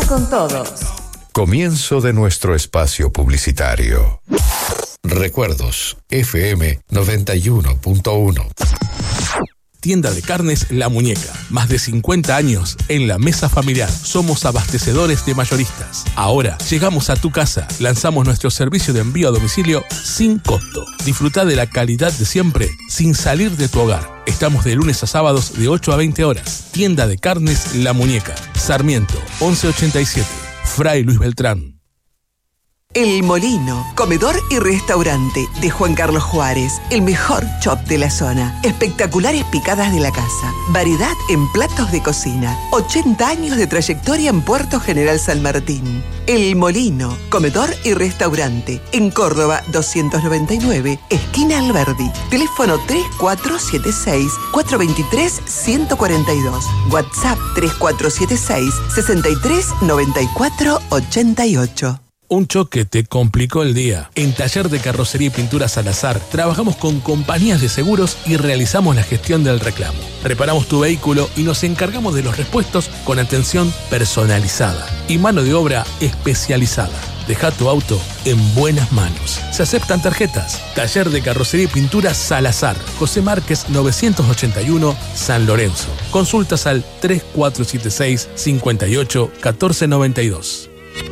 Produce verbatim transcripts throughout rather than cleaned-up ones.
con todos. Comienzo de nuestro espacio publicitario. Recuerdos, F M noventa y uno punto uno. Tienda de carnes La Muñeca. Más de cincuenta años en la mesa familiar. Somos abastecedores de mayoristas. Ahora llegamos a tu casa. Lanzamos nuestro servicio de envío a domicilio sin costo. Disfruta de la calidad de siempre sin salir de tu hogar. Estamos de lunes a sábados de ocho a veinte horas. Tienda de carnes La Muñeca. Sarmiento once ochenta y siete. Fray Luis Beltrán. El Molino, comedor y restaurante de Juan Carlos Juárez, el mejor chop de la zona. Espectaculares picadas de la casa, variedad en platos de cocina, ochenta años de trayectoria en Puerto General San Martín. El Molino, comedor y restaurante, en Córdoba doscientos noventa y nueve, esquina Alberdi. Teléfono tres cuatro siete seis, cuatro dos tres, uno cuatro dos. WhatsApp tres cuatro siete seis, seis tres nueve cuatro ocho ocho. Un choque te complicó el día. En Taller de Carrocería y Pintura Salazar trabajamos con compañías de seguros y realizamos la gestión del reclamo. Reparamos tu vehículo y nos encargamos de los repuestos con atención personalizada y mano de obra especializada. Deja tu auto en buenas manos. Se aceptan tarjetas. Taller de Carrocería y Pintura Salazar. José Márquez novecientos ochenta y uno, San Lorenzo. Consultas al tres cuatro siete seis, cinco ocho, uno cuatro nueve dos.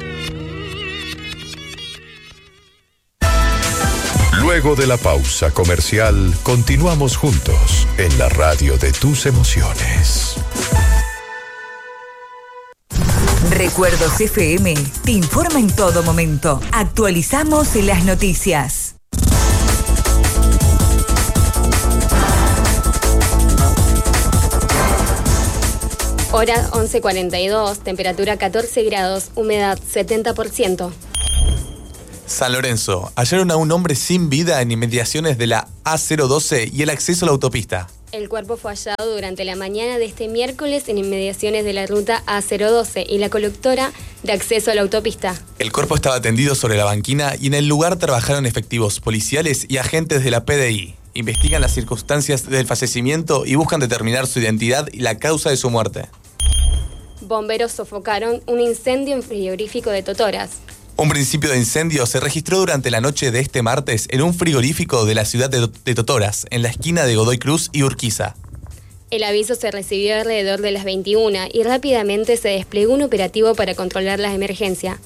Luego de la pausa comercial, continuamos juntos en la radio de tus emociones. Recuerdos F M te informa en todo momento. Actualizamos las noticias. Hora once cuarenta y dos, temperatura catorce grados, humedad setenta por ciento. San Lorenzo, hallaron a un hombre sin vida en inmediaciones de la A cero doce y el acceso a la autopista. El cuerpo fue hallado durante la mañana de este miércoles en inmediaciones de la ruta A cero doce y la colectora de acceso a la autopista. El cuerpo estaba tendido sobre la banquina y en el lugar trabajaron efectivos policiales y agentes de la P D I. Investigan las circunstancias del fallecimiento y buscan determinar su identidad y la causa de su muerte. Bomberos sofocaron un incendio en frigorífico de Totoras. Un principio de incendio se registró durante la noche de este martes en un frigorífico de la ciudad de, de Totoras, en la esquina de Godoy Cruz y Urquiza. El aviso se recibió alrededor de las veintiuna y rápidamente se desplegó un operativo para controlar la emergencia.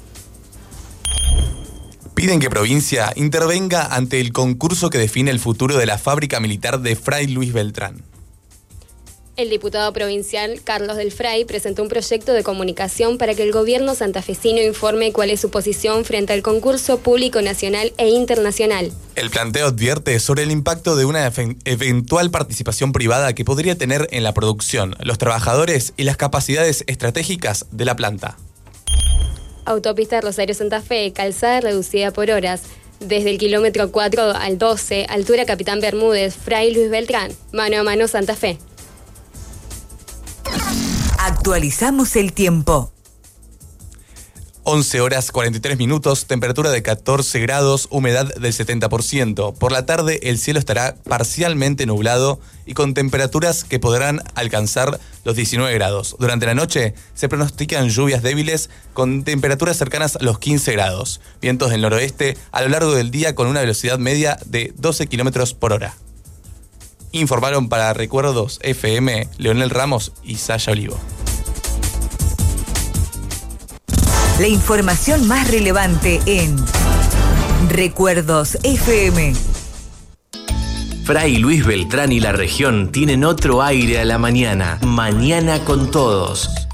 Piden que provincia intervenga ante el concurso que define el futuro de la fábrica militar de Fray Luis Beltrán. El diputado provincial Carlos del Fray presentó un proyecto de comunicación para que el gobierno santafesino informe cuál es su posición frente al concurso público nacional e internacional. El planteo advierte sobre el impacto de una eventual participación privada que podría tener en la producción, los trabajadores y las capacidades estratégicas de la planta. Autopista Rosario Santa Fe, calzada reducida por horas. Desde el kilómetro cuatro al doce, altura Capitán Bermúdez, Fray Luis Beltrán, mano a mano Santa Fe. Actualizamos el tiempo. once horas cuarenta y tres minutos, temperatura de catorce grados, humedad del setenta por ciento. Por la tarde el cielo estará parcialmente nublado y con temperaturas que podrán alcanzar los diecinueve grados. Durante la noche se pronostican lluvias débiles con temperaturas cercanas a los quince grados. Vientos del noroeste a lo largo del día con una velocidad media de doce kilómetros por hora. Informaron para Recuerdos F M Leonel Ramos y Saya Olivo. La información más relevante en Recuerdos F M. Fray Luis Beltrán y la región tienen otro aire a la mañana. Mañana con todos.